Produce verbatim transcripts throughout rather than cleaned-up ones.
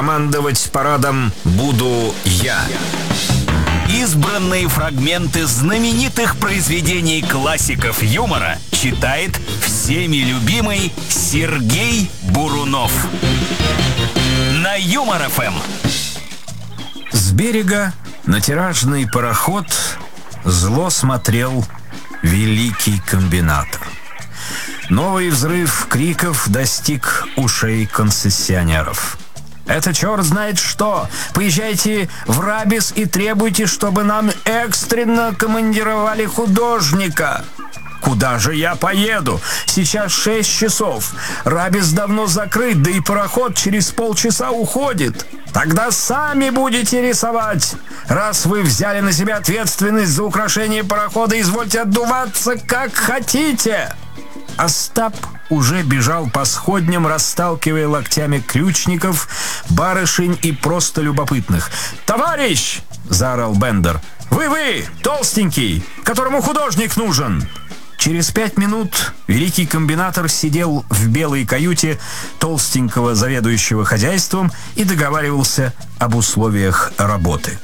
командовать парадом буду я. Избранные фрагменты знаменитых произведений классиков юмора читает всеми любимый Сергей Бурунов. На Юмор эф эм. С берега на тиражный пароход зло смотрел великий комбинатор. Новый взрыв криков достиг ушей концессионеров. «Это черт знает что! Поезжайте в Рабис и требуйте, чтобы нам экстренно командировали художника!» «Куда же я поеду? Сейчас шесть часов. Рабис давно закрыт, да и пароход через полчаса уходит. Тогда сами будете рисовать. Раз вы взяли на себя ответственность за украшение парохода, извольте отдуваться как хотите!» Остап уже бежал по сходням, расталкивая локтями ключников, барышень и просто любопытных. «Товарищ!» — заорал Бендер. «Вы-вы, толстенький, которому художник нужен!» Через пять минут великий комбинатор сидел в белой каюте толстенького заведующего хозяйством и договаривался об условиях работы.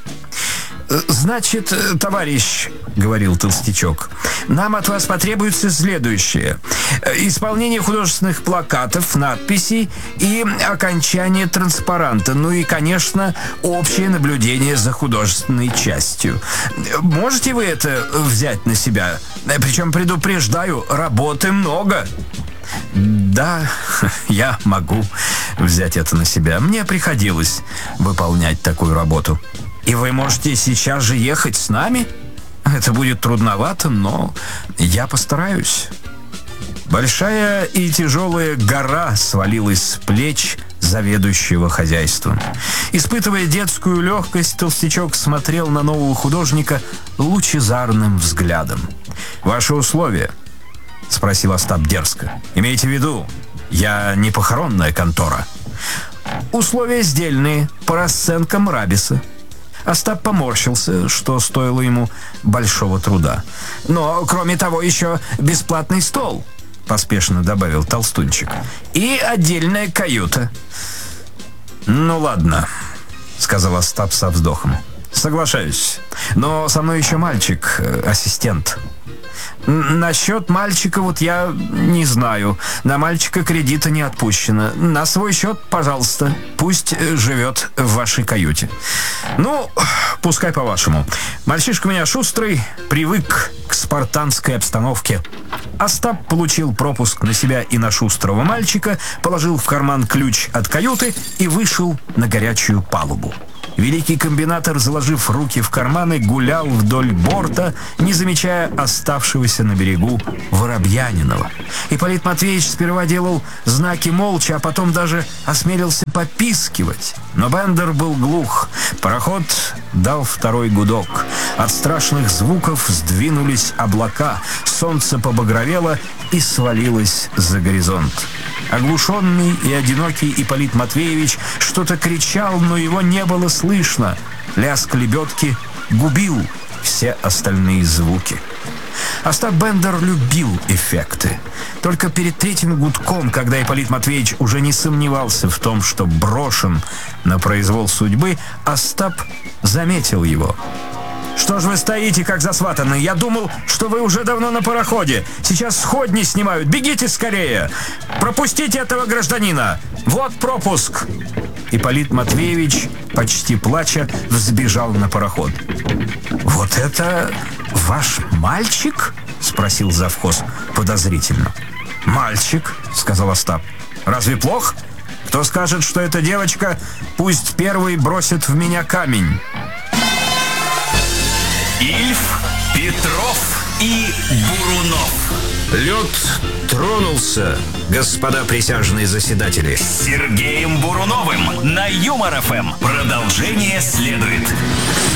«Значит, товарищ, — говорил толстячок, — нам от вас потребуется следующее: исполнение художественных плакатов, надписей и окончание транспаранта. Ну и, конечно, общее наблюдение за художественной частью. Можете вы это взять на себя? Причем, предупреждаю, работы много». «Да, я могу взять это на себя. Мне приходилось выполнять такую работу». «И вы можете сейчас же ехать с нами? Это будет трудновато, но я постараюсь». Большая и тяжелая гора свалилась с плеч заведующего хозяйством. Испытывая детскую легкость, толстячок смотрел на нового художника лучезарным взглядом. «Ваши условия?» — спросил Остап дерзко. «Имейте в виду, я не похоронная контора». «Условия сдельные, по расценкам Рабиса». Остап поморщился, что стоило ему большого труда. «Но, кроме того, еще бесплатный стол», — поспешно добавил толстунчик. «И отдельная каюта». «Ну ладно», — сказал Остап со вздохом. «Соглашаюсь. Но со мной еще мальчик, ассистент». «Насчет мальчика вот я не знаю. На мальчика кредита не отпущено. На свой счет, пожалуйста. Пусть живет в вашей каюте». «Ну, пускай по-вашему. Мальчишка у меня шустрый, привык к спартанской обстановке». Остап получил пропуск на себя и на шустрого мальчика, положил в карман ключ от каюты и вышел на горячую палубу. Великий комбинатор, заложив руки в карманы, гулял вдоль борта, не замечая оставшегося на берегу Воробьянинова. Ипполит Матвеевич сперва делал знаки молча, а потом даже осмелился попискивать. Но Бендер был глух. Пароход дал второй гудок. От страшных звуков сдвинулись облака, солнце побагровело и свалилось за горизонт. Оглушенный и одинокий Ипполит Матвеевич что-то кричал, но его не было слышно. Лязг лебедки губил все остальные звуки. Остап Бендер любил эффекты. Только перед третьим гудком, когда Ипполит Матвеевич уже не сомневался в том, что брошен на произвол судьбы, Остап заметил его. «Что ж вы стоите, как засватанные? Я думал, что вы уже давно на пароходе. Сейчас сходни снимают. Бегите скорее! Пропустите этого гражданина! Вот пропуск!» Ипполит Матвеевич, почти плача, взбежал на пароход. «Вот это ваш мальчик?» — спросил завхоз подозрительно. «Мальчик», — сказал Остап. «Разве плохо? Кто скажет, что это девочка, пусть первый бросит в меня камень». Ильф, Петров и Бурунов. Лед тронулся, господа присяжные заседатели. С Сергеем Буруновым на Юмор эф эм. Продолжение следует.